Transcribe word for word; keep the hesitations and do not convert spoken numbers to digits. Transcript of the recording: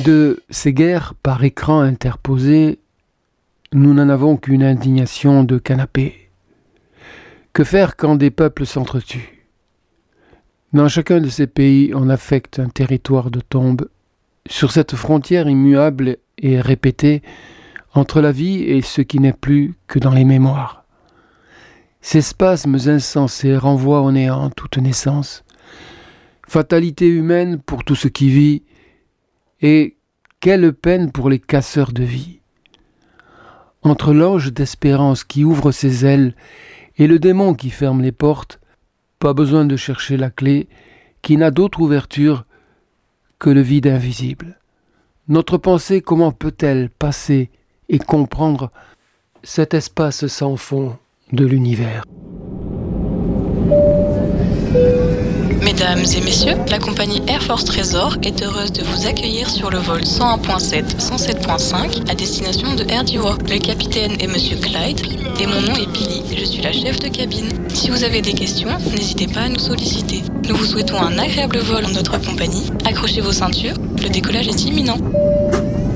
de ces guerres par écran interposé, nous n'en avons qu'une indignation de canapé. Que faire quand des peuples s'entretuent ? Dans chacun de ces pays, on affecte un territoire de tombe, sur cette frontière immuable et répétée entre la vie et ce qui n'est plus que dans les mémoires. Ces spasmes insensés renvoient au néant toute naissance. Fatalité humaine pour tout ce qui vit, et quelle peine pour les casseurs de vie. Entre l'ange d'espérance qui ouvre ses ailes et le démon qui ferme les portes, pas besoin de chercher la clé qui n'a d'autre ouverture que le vide invisible. Notre pensée, comment peut-elle passer et comprendre cet espace sans fond de l'univers ? Mesdames et messieurs, la compagnie Air Force Trésor est heureuse de vous accueillir sur le vol cent un point sept, cent sept point cinq à destination de Air d'Ivoire. Le capitaine est Monsieur Clyde et mon nom est Billy, je suis la chef de cabine. Si vous avez des questions, n'hésitez pas à nous solliciter. Nous vous souhaitons un agréable vol en notre compagnie. Accrochez vos ceintures, le décollage est imminent.